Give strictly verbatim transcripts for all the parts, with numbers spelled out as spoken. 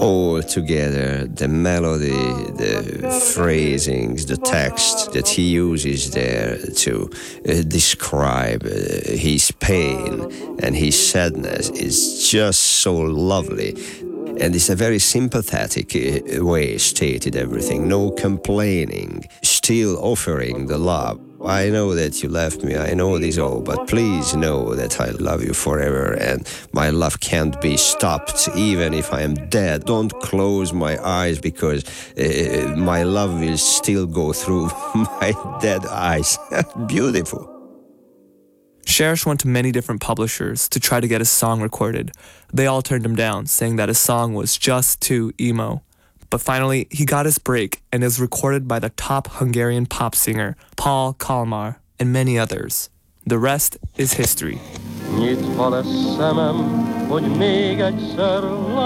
all together, the melody, the phrasings, the text that he uses there to uh, describe uh, his pain and his sadness is just so lovely. And it's a very sympathetic uh, way stated everything, no complaining, still offering the love. I know that you left me, I know this all, but please know that I love you forever and my love can't be stopped even if I am dead. Don't close my eyes because uh, my love will still go through my dead eyes. Beautiful. Cherish went to many different publishers to try to get his song recorded. They all turned him down, saying that his song was just too emo. But finally, he got his break and is recorded by the top Hungarian pop singer, Paul Kalmár, and many others. The rest is history. Nyitva lesz szemem, hogy még egyszer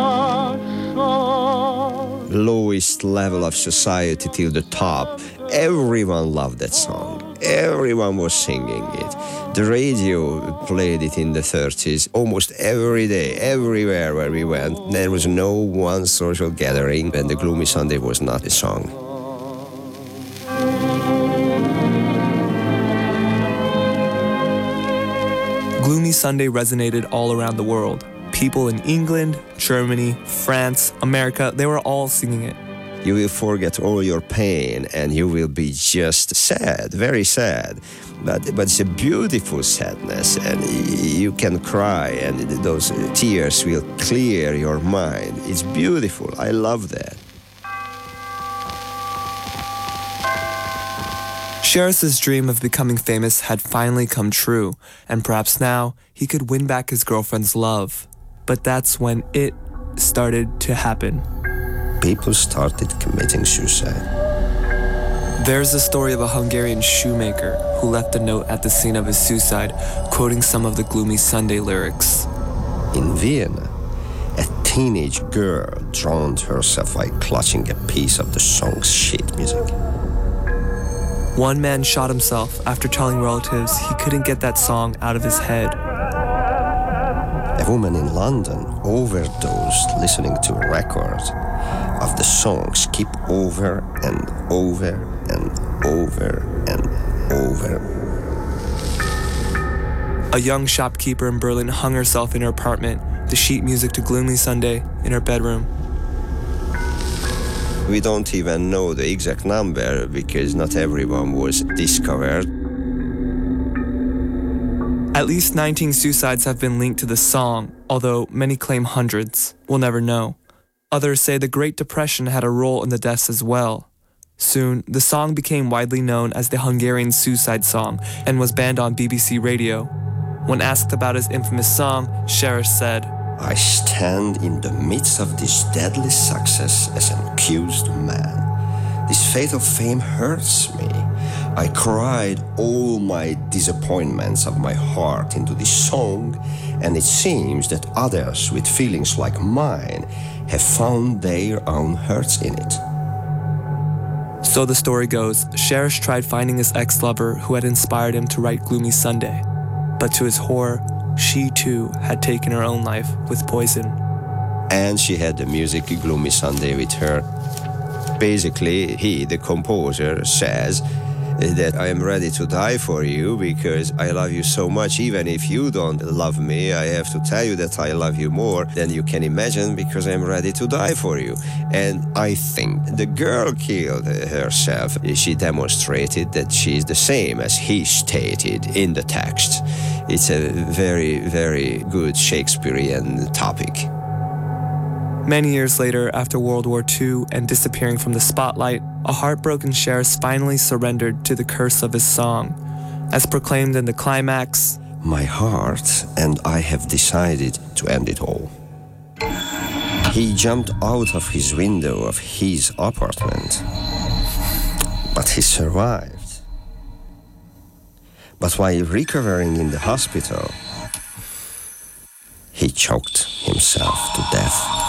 lássak. Lowest level of society till the top. Everyone loved that song. Everyone was singing it. The radio played it in the thirties almost every day, everywhere where we went. There was no one social gathering when the Gloomy Sunday was not a song. Gloomy Sunday resonated all around the world. People in England, Germany, France, America, they were all singing it. You will forget all your pain and you will be just sad, very sad. But, but it's a beautiful sadness and you can cry and those tears will clear your mind. It's beautiful. I love that. Cherish's dream of becoming famous had finally come true, and perhaps now he could win back his girlfriend's love. But that's when it started to happen. People started committing suicide. There's the story of a Hungarian shoemaker who left a note at the scene of his suicide, quoting some of the Gloomy Sunday lyrics. In Vienna, a teenage girl drowned herself by clutching a piece of the song's sheet music. One man shot himself after telling relatives he couldn't get that song out of his head. A woman in London overdosed listening to a record of the song skip over and over and over and over. A young shopkeeper in Berlin hung herself in her apartment, the sheet music to Gloomy Sunday in her bedroom. We don't even know the exact number because not everyone was discovered. At least nineteen suicides have been linked to the song, although many claim hundreds. We'll never know. Others say the Great Depression had a role in the deaths as well. Soon, the song became widely known as the Hungarian suicide song and was banned on B B C Radio. When asked about his infamous song, Cherish said, I stand in the midst of this deadly success as an accused man. This fatal fame hurts me. I cried all my disappointments of my heart into this song, and it seems that others with feelings like mine have found their own hurts in it. So the story goes, Cherish tried finding his ex-lover who had inspired him to write Gloomy Sunday. But to his horror, she too had taken her own life with poison. And she had the music Gloomy Sunday with her. Basically, he, the composer, says that I am ready to die for you because I love you so much. Even if you don't love me, I have to tell you that I love you more than you can imagine because I'm ready to die for you. And I think the girl killed herself. She demonstrated that she is the same as he stated in the text. It's a very, very good Shakespearean topic. Many years later, after World War Two and disappearing from the spotlight, a heartbroken Cherish finally surrendered to the curse of his song. As proclaimed in the climax, my heart and I have decided to end it all. He jumped out of his window of his apartment, but he survived. But while recovering in the hospital, he choked himself to death.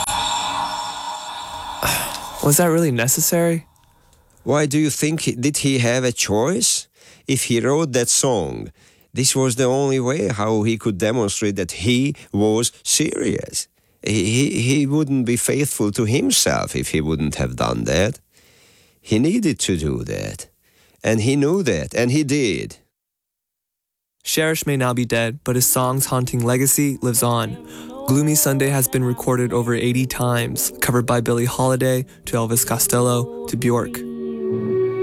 Was that really necessary? Why do you think, he, did he have a choice? If he wrote that song, this was the only way how he could demonstrate that he was serious. He, he wouldn't be faithful to himself if he wouldn't have done that. He needed to do that. And he knew that, and he did. Cherish may now be dead, but his song's haunting legacy lives on. Gloomy Sunday has been recorded over eighty times, covered by Billie Holiday to Elvis Costello to Bjork.